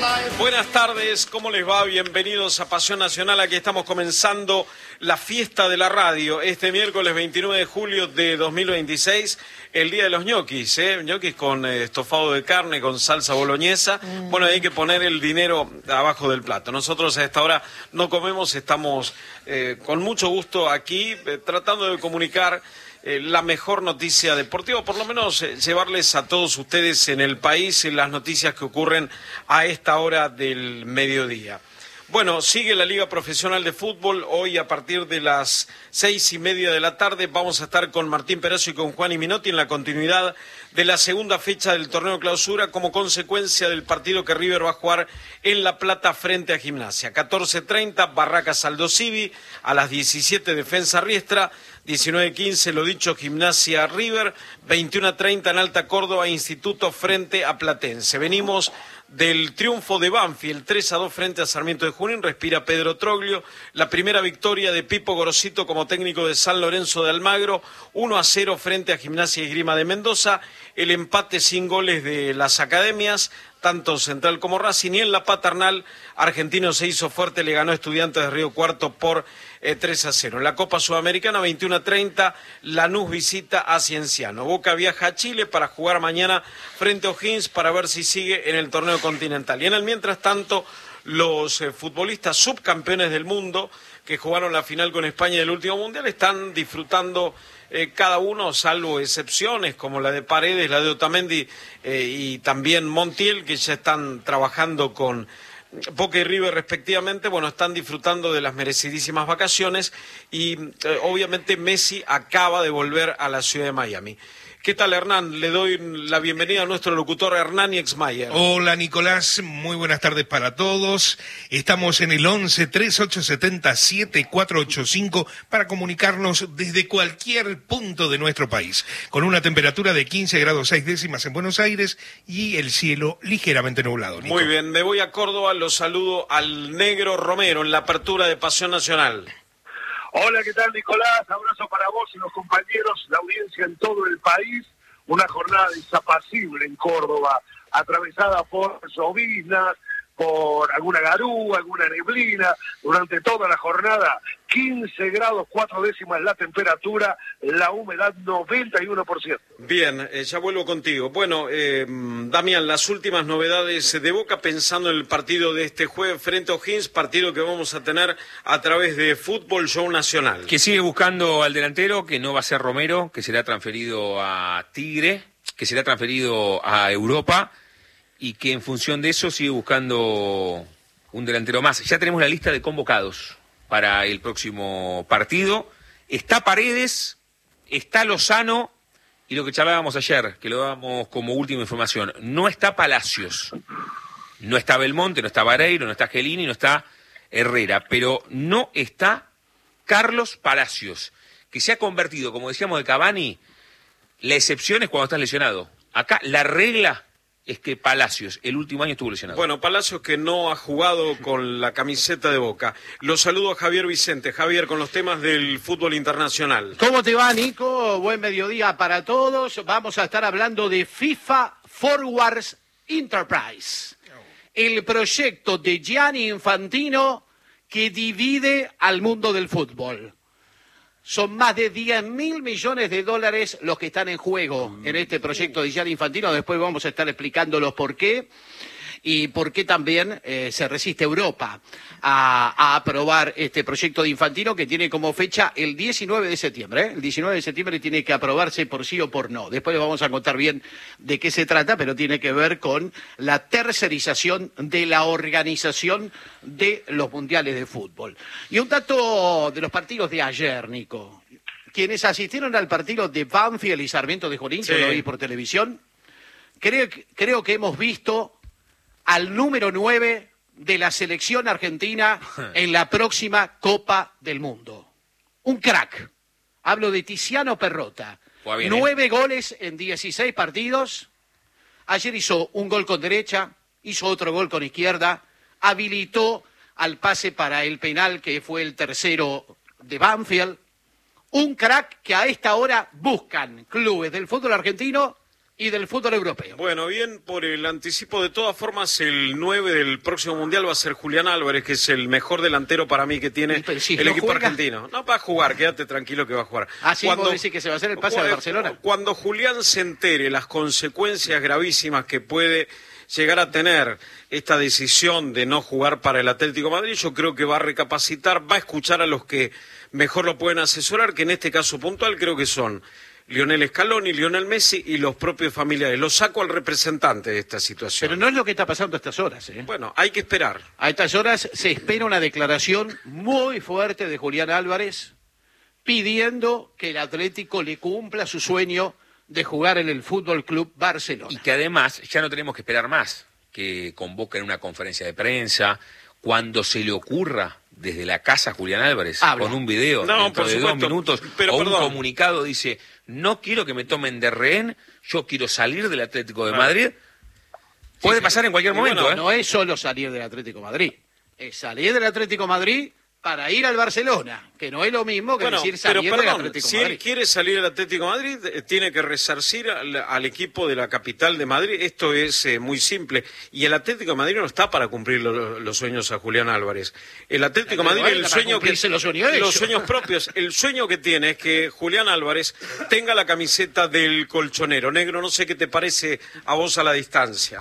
Buenas tardes, ¿cómo les va? Bienvenidos a Pasión Nacional. Aquí estamos comenzando la fiesta de la radio este miércoles 29 de julio de 2026, el día de los ñoquis, ñoquis con estofado de carne, con salsa boloñesa. Bueno, hay que poner el dinero abajo del plato. Nosotros a esta hora no comemos, estamos con mucho gusto aquí tratando de comunicar la mejor noticia deportiva, por lo menos llevarles a todos ustedes en el país las noticias que ocurren a esta hora del mediodía. Bueno, sigue la Liga Profesional de Fútbol. Hoy a partir de las 6:30 de la tarde vamos a estar con Martín Perazzo y con Juan Minotti en la continuidad de la segunda fecha del torneo clausura como consecuencia del partido que River va a jugar en La Plata frente a Gimnasia. 14:30 Barracas Aldosivi, a las 17 Defensa Riestra, 19:15 lo dicho Gimnasia River, 21:30 en Alta Córdoba Instituto frente a Platense. Venimos del triunfo de Banfield, 3-2 frente a Sarmiento de Junín, respira Pedro Troglio, la primera victoria de Pipo Gorosito como técnico de San Lorenzo de Almagro, 1-0 frente a Gimnasia y Esgrima de Mendoza, el empate sin goles de las academias, tanto Central como Racing, y en la Paternal, Argentino se hizo fuerte, le ganó a Estudiantes de Río Cuarto por 3-0. En la Copa Sudamericana, 21:30, Lanús visita a Cienciano. Boca viaja a Chile para jugar mañana frente a O'Higgins para ver si sigue en el torneo continental. Y en el mientras tanto, los futbolistas subcampeones del mundo que jugaron la final con España del último mundial están disfrutando cada uno, salvo excepciones como la de Paredes, la de Otamendi y también Montiel, que ya están trabajando con Boca y River respectivamente. Bueno, están disfrutando de las merecidísimas vacaciones y obviamente Messi acaba de volver a la ciudad de Miami. ¿Qué tal, Hernán? Le doy la bienvenida a nuestro locutor Hernán Exmayer. Hola, Nicolás. Muy buenas tardes para todos. Estamos en el 11-3870-7485 para comunicarnos desde cualquier punto de nuestro país, con una temperatura de 15 grados 6 décimas en Buenos Aires y el cielo ligeramente nublado, Nico. Muy bien, me voy a Córdoba, los saludo al Negro Romero en la apertura de Pasión Nacional. Hola, ¿qué tal, Nicolás? Abrazo para vos y los compañeros, la audiencia en todo el país. Una jornada desapacible en Córdoba, atravesada por lloviznas, por alguna garúa, alguna neblina. Durante toda la jornada, 15 grados 4 décimas la temperatura, la humedad 91%. Bien, ya vuelvo contigo. Bueno, Damián, las últimas novedades de Boca pensando en el partido de este jueves frente a O'Higgins, partido que vamos a tener a través de Fútbol Show Nacional. Que sigue buscando al delantero, que no va a ser Romero, que será transferido a Tigre, que será transferido a Europa y que en función de eso sigue buscando un delantero más. Ya tenemos la lista de convocados para el próximo partido. Está Paredes, está Lozano y lo que charlábamos ayer, que lo dábamos como última información, no está Palacios, no está Belmonte, no está Vareiro, no está Gelini, no está Herrera, pero no está Carlos Palacios, que se ha convertido, como decíamos de Cavani, la excepción es cuando estás lesionado. Acá la regla es que Palacios el último año estuvo lesionado. Bueno, Palacios que no ha jugado con la camiseta de Boca. Los saludo a Javier Vicente. Javier, con los temas del fútbol internacional. ¿Cómo te va, Nico? Buen mediodía para todos. Vamos a estar hablando de FIFA Forwards Enterprise, el proyecto de Gianni Infantino que divide al mundo del fútbol. Son más de 10.000 millones de dólares los que están en juego en este proyecto de Gianni Infantino. Después vamos a estar explicándolos por qué y por qué también se resiste Europa a aprobar este proyecto de Infantino, que tiene como fecha el 19 de septiembre. El 19 de septiembre tiene que aprobarse por sí o por no. Después les vamos a contar bien de qué se trata, pero tiene que ver con la tercerización de la organización de los mundiales de fútbol. Y un dato de los partidos de ayer, Nico. Quienes asistieron al partido de Banfield y Sarmiento de Junín, yo lo vi por televisión, creo que hemos visto al número 9 de la selección argentina en la próxima Copa del Mundo. Un crack. Hablo de Tiziano Perrota. 9 goles en 16 partidos. Ayer hizo un gol con derecha, hizo otro gol con izquierda, habilitó al pase para el penal, que fue el tercero de Banfield. Un crack que a esta hora buscan clubes del fútbol argentino y del fútbol europeo. Bueno, bien, por el anticipo, de todas formas, el 9 del próximo Mundial va a ser Julián Álvarez, que es el mejor delantero para mí que tiene el equipo argentino. No, va a jugar, quédate tranquilo que va a jugar. Ah, sí, vos decís que se va a hacer el pase al Barcelona. Cuando Julián se entere las consecuencias gravísimas que puede llegar a tener esta decisión de no jugar para el Atlético de Madrid, yo creo que va a recapacitar, va a escuchar a los que mejor lo pueden asesorar, que en este caso puntual creo que son Lionel Scaloni, Lionel Messi y los propios familiares. Lo saco al representante de esta situación. Pero no es lo que está pasando a estas horas, ¿eh? Bueno, hay que esperar. A estas horas se espera una declaración muy fuerte de Julián Álvarez pidiendo que el Atlético le cumpla su sueño de jugar en el Fútbol Club Barcelona. Y que además ya no tenemos que esperar más, que convoquen una conferencia de prensa, cuando se le ocurra desde la casa Julián Álvarez, con un video dentro de 2 minutos, o un comunicado dice, no quiero que me tomen de rehén, yo quiero salir del Atlético de Madrid. Puede pasar en cualquier momento. Bueno, no es solo salir del Atlético de Madrid, es salir del Atlético de Madrid para ir al Barcelona, que no es lo mismo que decir salir del Atlético de Madrid. Si él quiere salir del Atlético de Madrid, tiene que resarcir al equipo de la capital de Madrid. Esto es muy simple. Y el Atlético de Madrid no está para cumplir los sueños a Julián Álvarez. El Atlético de Madrid, el sueño que los sueños propios, el sueño que tiene es que Julián Álvarez tenga la camiseta del colchonero. Negro, no sé qué te parece a vos a la distancia.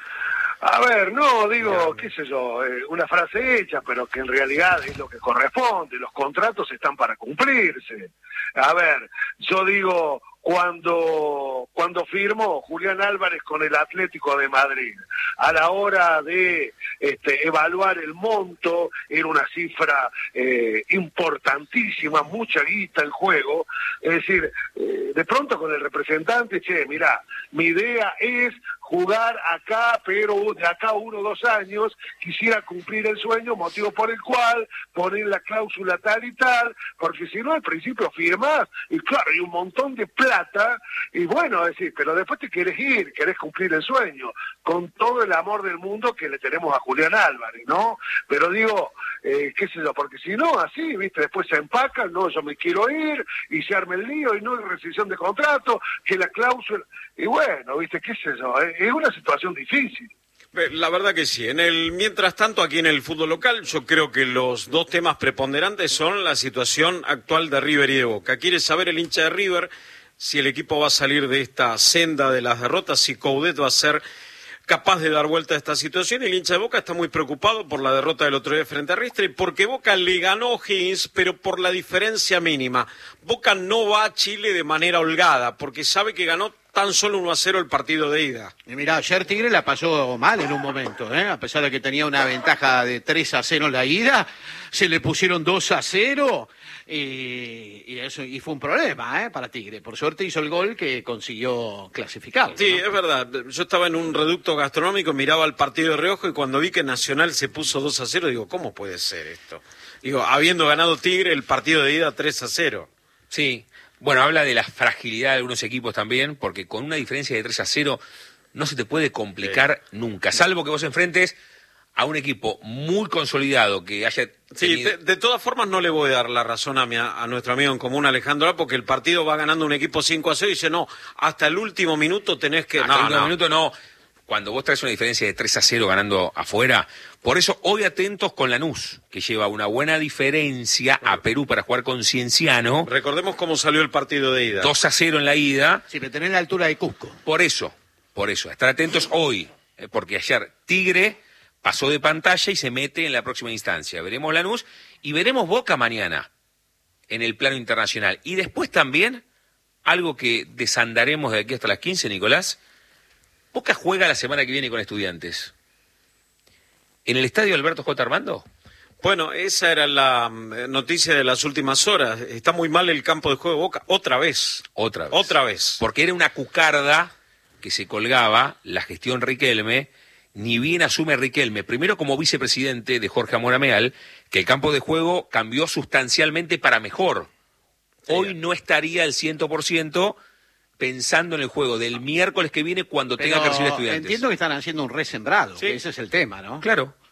A ver, no, digo, qué sé yo, una frase hecha, pero que en realidad es lo que corresponde, los contratos están para cumplirse. A ver, yo digo, cuando firmó Julián Álvarez con el Atlético de Madrid, a la hora de evaluar el monto, era una cifra importantísima, mucha guita en juego, es decir, de pronto con el representante, mirá, mi idea es jugar acá, pero de acá 1 o 2 años quisiera cumplir el sueño, motivo por el cual poner la cláusula tal y tal, porque si no al principio firmas, y claro, hay un montón de plata, y bueno, es decir, pero después te querés ir, querés cumplir el sueño, con todo el amor del mundo que le tenemos a Julián Álvarez, ¿no? Pero digo, qué sé yo, porque si no, así, viste, después se empacan, no, yo me quiero ir, y se arma el lío, y no hay rescisión de contrato, que la cláusula, y bueno, viste, qué sé yo, es una situación difícil. La verdad que sí. Mientras tanto, aquí en el fútbol local, yo creo que los dos temas preponderantes son la situación actual de River y de Boca. Quiere saber el hincha de River si el equipo va a salir de esta senda de las derrotas, si Coudet va a ser capaz de dar vuelta a esta situación. El hincha de Boca está muy preocupado por la derrota del otro día frente a Riestra, porque Boca le ganó O'Higgins, pero por la diferencia mínima. Boca no va a Chile de manera holgada, porque sabe que ganó tan solo 1-0 el partido de ida. Y mirá, ayer Tigre la pasó mal en un momento, a pesar de que tenía una ventaja de 3-0 en la ida, se le pusieron 2-0 y fue un problema para Tigre. Por suerte hizo el gol que consiguió clasificar. Sí, ¿no? Es verdad. Yo estaba en un reducto gastronómico, miraba el partido de reojo y cuando vi que Nacional se puso 2-0, digo, ¿cómo puede ser esto? Digo, habiendo ganado Tigre el partido de ida 3-0. Sí. Bueno, habla de la fragilidad de algunos equipos también, porque con una diferencia de 3-0 no se te puede complicar nunca, salvo que vos enfrentes a un equipo muy consolidado que haya tenido... Sí, de todas formas no le voy a dar la razón a nuestro amigo en común, Alejandro, porque el partido va ganando un equipo 5-0 y dice, no, hasta el último minuto tenés que... Hasta el último minuto no. Cuando vos traes una diferencia de 3-0 ganando afuera, por eso hoy atentos con Lanús, que lleva una buena diferencia a Perú para jugar con Cienciano. Recordemos cómo salió el partido de ida. 2-0 en la ida. Sí, pero tenés la altura de Cusco. Por eso, estar atentos hoy, porque ayer Tigre pasó de pantalla y se mete en la próxima instancia. Veremos Lanús y veremos Boca mañana en el plano internacional. Y después también, algo que desandaremos de aquí hasta las 15, Nicolás, Boca juega la semana que viene con Estudiantes. ¿En el estadio Alberto J. Armando? Bueno, esa era la noticia de las últimas horas. Está muy mal el campo de juego de Boca. Otra vez. Porque era una cucarda que se colgaba la gestión Riquelme. Ni bien asume Riquelme, primero como vicepresidente de Jorge Amorameal, que el campo de juego cambió sustancialmente para mejor. Hoy no estaría al 100%... pensando en el juego del miércoles que viene cuando tenga que recibir Estudiantes. Entiendo que están haciendo un resembrado, ¿sí? Ese es el tema, ¿no? Claro.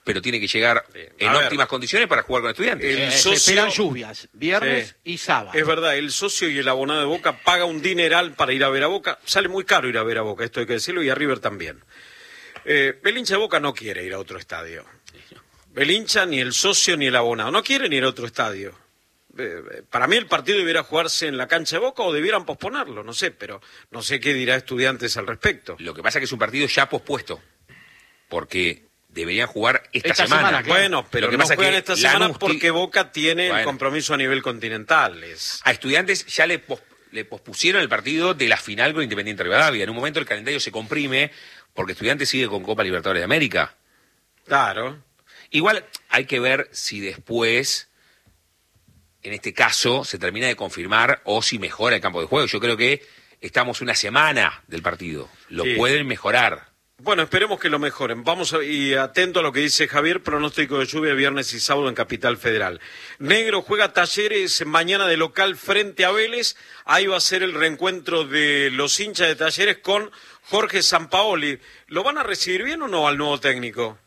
pero tiene que llegar en óptimas condiciones para jugar con Estudiantes. Se esperan lluvias, viernes y sábado. Es verdad, el socio y el abonado de Boca paga un dineral para ir a ver a Boca. Sale muy caro ir a ver a Boca, esto hay que decirlo, y a River también. El hincha de Boca no quiere ir a otro estadio. El hincha, ni el socio, ni el abonado, no quieren ir a otro estadio. Para mí el partido debiera jugarse en la cancha de Boca o debieran posponerlo, no sé, pero no sé qué dirá Estudiantes al respecto. Lo que pasa es que es un partido ya pospuesto, porque deberían jugar esta semana. Claro. Bueno, pero lo que no pasa juegan que esta semana Lanús porque Boca tiene el compromiso a nivel continental. A Estudiantes ya le pospusieron el partido de la final con Independiente Rivadavia. En un momento el calendario se comprime porque Estudiantes sigue con Copa Libertadores de América. Claro. Igual hay que ver si después, en este caso, se termina de confirmar o si mejora el campo de juego. Yo creo que estamos una semana del partido. Lo pueden mejorar. Bueno, esperemos que lo mejoren. Y atento a lo que dice Javier, pronóstico de lluvia viernes y sábado en Capital Federal. Negro juega Talleres mañana de local frente a Vélez. Ahí va a ser el reencuentro de los hinchas de Talleres con Jorge Sampaoli. ¿Lo van a recibir bien o no al nuevo técnico?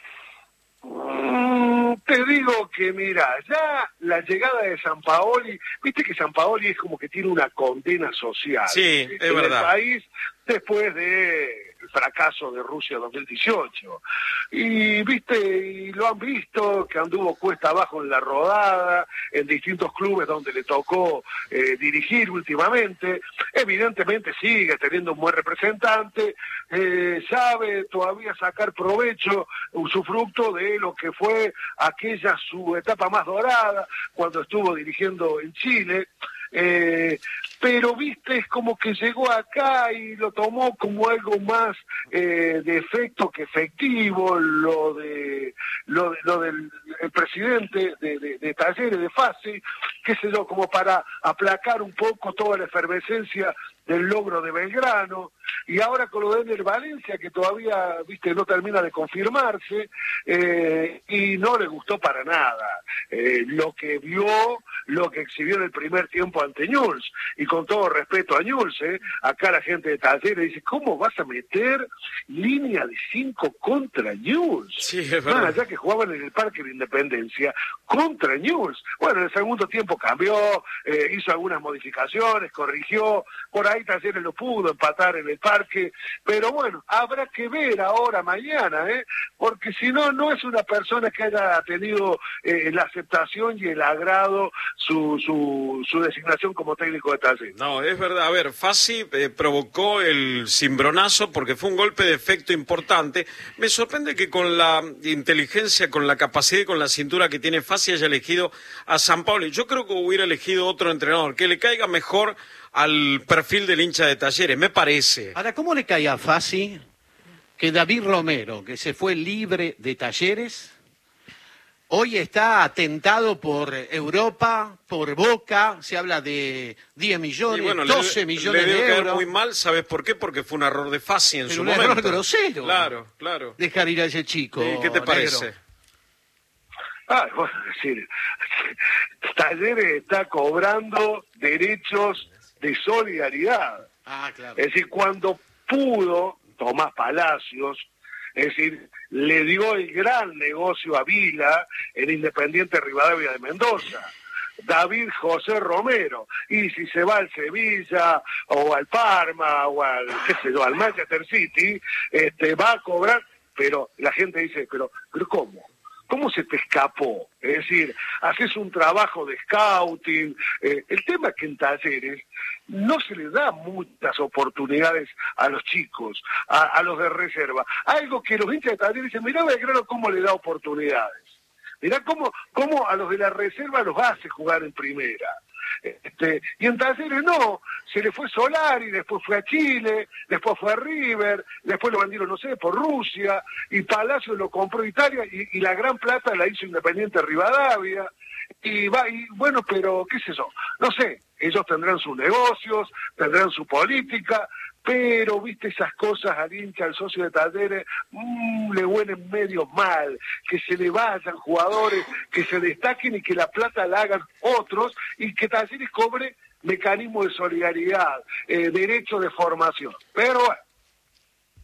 Te digo que, mira, ya la llegada de Sampaoli, viste que Sampaoli es como que tiene una condena social. Sí, es en verdad. el país después del fracaso de Rusia 2018. Y viste, y lo han visto, que anduvo cuesta abajo en la rodada, en distintos clubes donde le tocó dirigir últimamente. Evidentemente sigue teniendo un buen representante, sabe todavía sacar provecho, usufructo de lo que fue aquella su etapa más dorada, cuando estuvo dirigiendo en Chile. Pero viste, es como que llegó acá y lo tomó como algo más de efecto que efectivo, lo del el presidente de Talleres, de Fassi, qué sé yo, como para aplacar un poco toda la efervescencia del logro de Belgrano, y ahora con lo de Ener Valencia, que todavía, viste, no termina de confirmarse, y no le gustó para nada lo que vio, lo que exhibió en el primer tiempo ante Newell's, y con todo respeto a Newell's, acá la gente de Talleres dice, ¿cómo vas a meter línea de 5 contra Newell's? Sí, es verdad. Ya que jugaban en el Parque de Independencia, contra Newell's. Bueno, en el segundo tiempo cambió, hizo algunas modificaciones, corrigió, por ahí Talleres lo pudo empatar en el Parque, pero bueno, habrá que ver ahora, mañana, porque si no, no es una persona que haya tenido la aceptación y el agrado su designación como técnico de Talleres. No, es verdad. A ver, Fassi provocó el cimbronazo porque fue un golpe de efecto importante. Me sorprende que con la inteligencia, con la capacidad y con la cintura que tiene Fassi haya elegido a Sampaoli. Yo creo que hubiera elegido otro entrenador, que le caiga mejor al perfil del hincha de Talleres, me parece. Ahora, ¿cómo le cae a Fassi que David Romero, que se fue libre de Talleres, hoy está atentado por Europa, por Boca, se habla de 10 millones, bueno, 12 millones le de debe caer euros? muy mal, ¿sabes por qué? Porque fue un error de Fassi en Pero su un momento. error grosero. Claro, claro. Dejar ir a ese chico. ¿Y qué te parece? Negro. Bueno, es decir, Talleres está cobrando derechos de solidaridad. Ah, claro. Es decir, cuando pudo, Tomás Palacios, es decir, le dio el gran negocio a Vila, el Independiente Rivadavia de Mendoza. David José Romero, y si se va al Sevilla o al Parma o al, qué sé yo, al Manchester City, va a cobrar, pero la gente dice, pero ¿cómo? ¿Cómo se te escapó? Es decir, haces un trabajo de scouting. El tema es que en Talleres no se les da muchas oportunidades a los chicos, a los de reserva. Algo que los hinchas de Talleres dicen, mirá Belgrano cómo le da oportunidades. Mirá cómo a los de la reserva los hace jugar en primera. Y en Talleres no, se le fue Solari, después fue a Chile, después fue a River, después lo vendieron, no sé, por Rusia, y Palacio lo compró Italia, y la gran plata la hizo Independiente Rivadavia, y bueno, pero qué sé yo, no sé, ellos tendrán sus negocios, tendrán su política, pero viste esas cosas al hincha, al socio de Talleres, le huelen medio mal, que se le vayan jugadores, que se destaquen y que la plata la hagan otros, y que Talleres cobre mecanismo de solidaridad, derecho de formación. Pero bueno,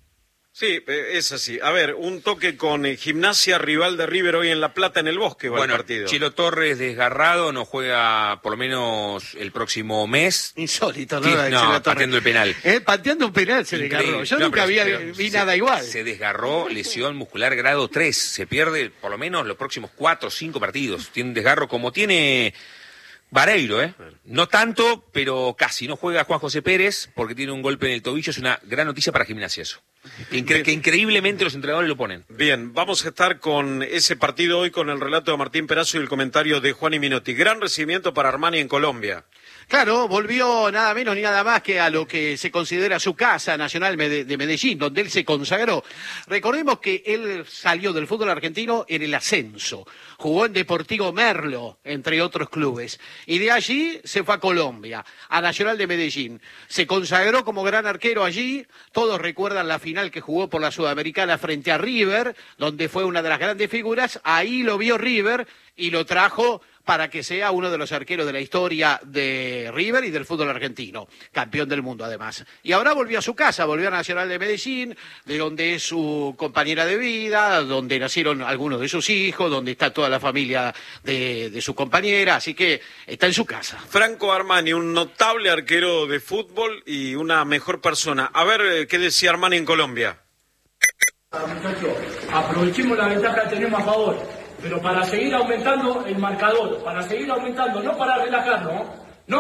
Sí, es así. A ver, un toque con Gimnasia, rival de River hoy en La Plata, en el Bosque, va el partido. Chelo Torres desgarrado, no juega por lo menos el próximo mes. Insólito, ¿no? Sí, pateando el penal. Pateando un penal se desgarró. Yo nunca vi nada igual. Se desgarró, lesión muscular grado 3. Se pierde por lo menos los próximos 4 o 5 partidos. Tiene un desgarro como tiene Vareiro, No tanto, pero casi. No juega Juan José Pérez porque tiene un golpe en el tobillo. Es una gran noticia para Gimnasia eso. Que increíblemente los entrenadores lo ponen. Bien, vamos a estar con ese partido hoy con el relato de Martín Perazo y el comentario de Juan y Minotti. Gran recibimiento para Armani en Colombia. Claro, volvió nada menos ni nada más que a lo que se considera su casa, Nacional de Medellín, donde él se consagró. Recordemos que él salió del fútbol argentino en el ascenso, jugó en Deportivo Merlo, entre otros clubes, y de allí se fue a Colombia, a Nacional de Medellín. Se consagró como gran arquero allí, todos recuerdan la final que jugó por la Sudamericana frente a River, donde fue una de las grandes figuras, ahí lo vio River y lo trajo para que sea uno de los arqueros de la historia de River y del fútbol argentino, campeón del mundo además. Y ahora volvió a su casa, volvió a Nacional de Medellín, de donde es su compañera de vida, donde nacieron algunos de sus hijos, donde está toda la familia de su compañera, así que está en su casa. Franco Armani, un notable arquero de fútbol y una mejor persona. A ver, ¿qué decía Armani en Colombia? Muchachos, aprovechemos la ventaja que tenemos a favor. Pero para seguir aumentando el marcador, para seguir aumentando, no para relajarnos,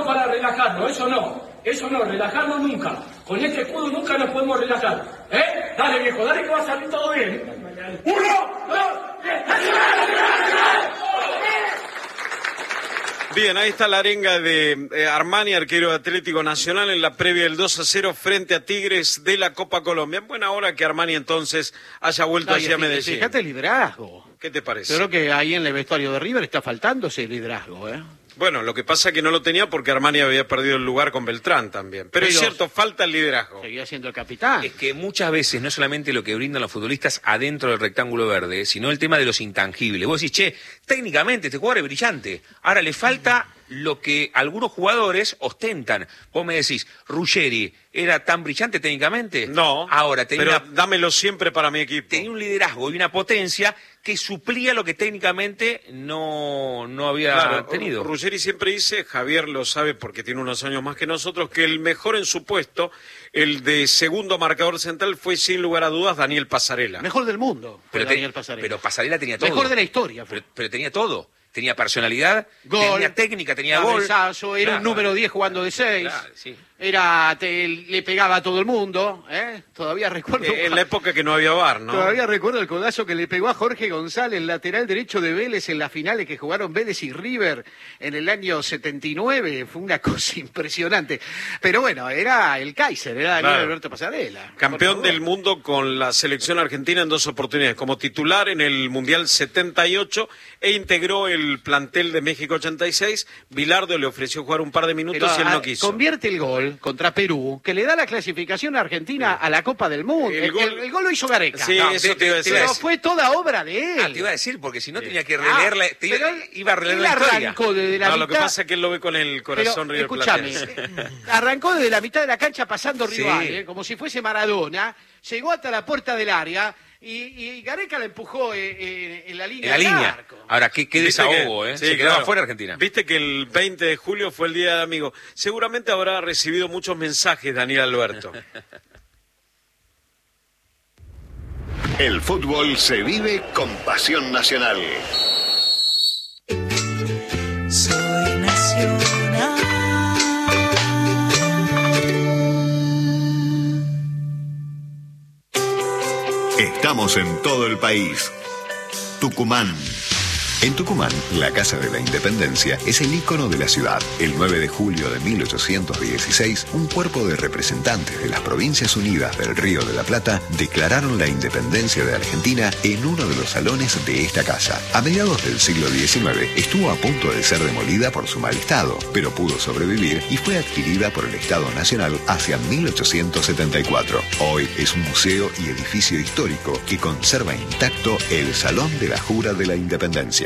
eso no, relajarnos nunca. Con este escudo nunca nos podemos relajar. Dale viejo, dale que va a salir todo bien. 1, 2, 3. Bien, ahí está la arenga de Armani, arquero de Atlético Nacional, en la previa del 2-0 frente a Tigres de la Copa Colombia. En buena hora que Armani entonces haya vuelto hacia Medellín. Fíjate el liderazgo. ¿Qué te parece? Yo creo que ahí en el vestuario de River está faltando ese liderazgo, Bueno, lo que pasa es que no lo tenía porque Armani había perdido el lugar con Beltrán también. Pero es cierto, falta el liderazgo. Seguía siendo el capitán. Es que muchas veces no es solamente lo que brindan los futbolistas adentro del rectángulo verde, sino el tema de los intangibles. Vos decís, che, técnicamente este jugador es brillante. Ahora le falta lo que algunos jugadores ostentan. Vos me decís, Ruggeri, ¿era tan brillante técnicamente? No, ahora pero dámelo siempre para mi equipo. Tenía un liderazgo y una potencia que suplía lo que técnicamente no había tenido. Ruggeri siempre dice, Javier lo sabe porque tiene unos años más que nosotros, que el mejor en su puesto, el de segundo marcador central, fue sin lugar a dudas Daniel Pasarela. Mejor del mundo, Daniel Pasarela. Pero Pasarela tenía todo. Mejor de la historia. Pero tenía todo. Tenía personalidad, gol, tenía técnica, tenía gol. Era un número 10 jugando de 6. Claro, sí. Le pegaba a todo el mundo. Todavía recuerdo. En la época que no había VAR, ¿no? Todavía recuerdo el codazo que le pegó a Jorge González, lateral derecho de Vélez, en las finales que jugaron Vélez y River en el año 79. Fue una cosa impresionante. Pero bueno, era el Kaiser, era Daniel Alberto Pasarela. Campeón del mundo con la selección argentina en 2 oportunidades. Como titular en el Mundial 78 e integró el plantel de México 86. Bilardo le ofreció jugar un par de minutos y él no quiso. Convierte el gol contra Perú, que le da la clasificación a Argentina a la Copa del Mundo. El gol lo hizo Gareca. Sí, eso te iba a decir. Pero fue toda obra de él. Te iba a decir, porque si no tenía que releerla, iba a releer la historia. Arrancó desde la mitad. Lo que pasa es que él lo ve con el corazón River Platense. Arrancó desde la mitad de la cancha pasando rival, como si fuese Maradona, llegó hasta la puerta del área y Gareca la empujó en la línea. En la línea. Ahora, qué desahogo, Sí, se quedaba fuera Argentina. Viste que el 20 de julio fue el Día del Amigo. Seguramente habrá recibido muchos mensajes Daniel Alberto. El fútbol se vive con pasión nacional. Soy nacional. Estamos en todo el país. Tucumán. En Tucumán, la Casa de la Independencia es el ícono de la ciudad. El 9 de julio de 1816, un cuerpo de representantes de las Provincias Unidas del Río de la Plata declararon la independencia de Argentina en uno de los salones de esta casa. A mediados del siglo XIX, estuvo a punto de ser demolida por su mal estado, pero pudo sobrevivir y fue adquirida por el Estado Nacional hacia 1874. Hoy es un museo y edificio histórico que conserva intacto el Salón de la Jura de la Independencia.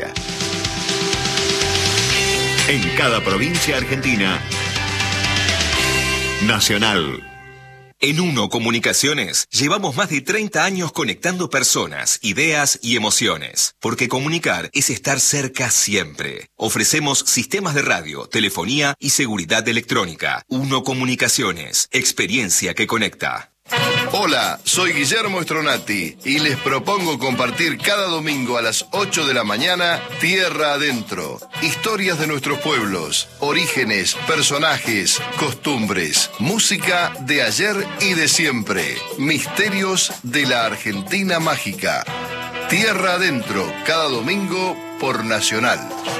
En cada provincia argentina, Nacional. En Uno Comunicaciones llevamos más de 30 años conectando personas, ideas y emociones, porque comunicar es estar cerca siempre. Ofrecemos sistemas de radio, telefonía y seguridad electrónica. Uno Comunicaciones, experiencia que conecta. Hola, soy Guillermo Stronati y les propongo compartir cada domingo a las 8 de la mañana Tierra Adentro. Historias de nuestros pueblos, orígenes, personajes, costumbres, música de ayer y de siempre, misterios de la Argentina mágica. Tierra Adentro, cada domingo por Nacional.